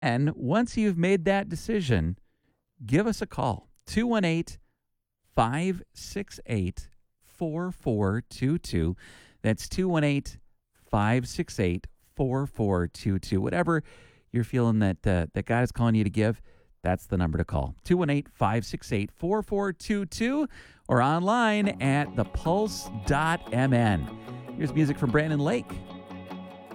And once you've made that decision, give us a call. 218 568 4422. That's 218 568 4422. Whatever you're feeling that God is calling you to give, that's the number to call. 218 568 4422 or online at thepulse.mn. Here's music from Brandon Lake.